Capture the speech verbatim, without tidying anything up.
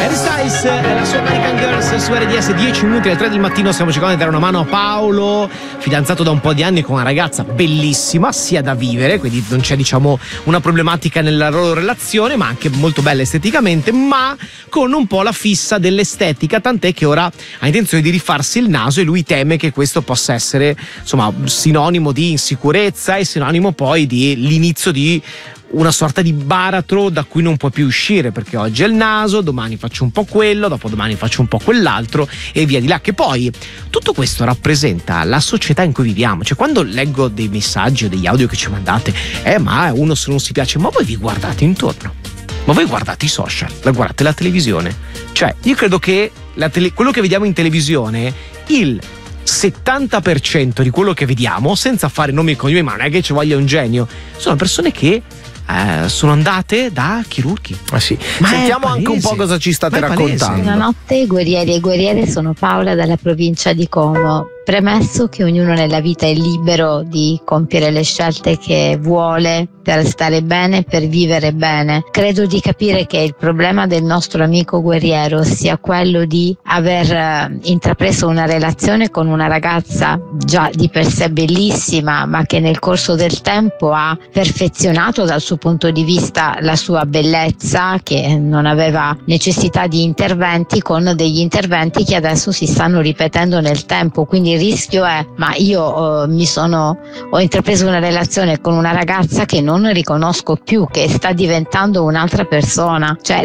Harry Styles e la sua American Girls su R D S. Dieci minuti alle tre del mattino, stiamo cercando di dare una mano a Paolo, fidanzato da un po' di anni con una ragazza bellissima, sia da vivere, quindi non c'è diciamo una problematica nella loro relazione, ma anche molto bella esteticamente, ma con un po' la fissa dell'estetica, tant'è che ora ha intenzione di rifarsi il naso e lui teme che questo possa essere insomma sinonimo di insicurezza e sinonimo poi di l'inizio di una sorta di baratro da cui non può più uscire, perché oggi è il naso, domani faccio un po' quello, dopodomani faccio un po' quell'altro e via di là. Che poi tutto questo rappresenta la società in cui viviamo. Cioè, quando leggo dei messaggi o degli audio che ci mandate, eh ma uno se non si piace, ma voi vi guardate intorno, ma voi guardate i social, la guardate la televisione. Cioè, io credo che la tele- quello che vediamo in televisione, il settanta per cento di quello che vediamo, senza fare nomi e cognomi, ma non è che ci voglia un genio, sono persone che Eh, sono andate da chirurghi. Ah, sì. Ma sentiamo anche un po' cosa ci state raccontando. Buonanotte guerrieri e guerriere, sono Paola dalla provincia di Como. Premesso che ognuno nella vita è libero di compiere le scelte che vuole per stare bene, per vivere bene, credo di capire che il problema del nostro amico guerriero sia quello di aver eh, intrapreso una relazione con una ragazza già di per sé bellissima, ma che nel corso del tempo ha perfezionato dal suo punto di vista la sua bellezza, che non aveva necessità di interventi, con degli interventi che adesso si stanno ripetendo nel tempo. Quindi il rischio è: ma io eh, mi sono ho intrapreso una relazione con una ragazza che non riconosco più, che sta diventando un'altra persona. Cioè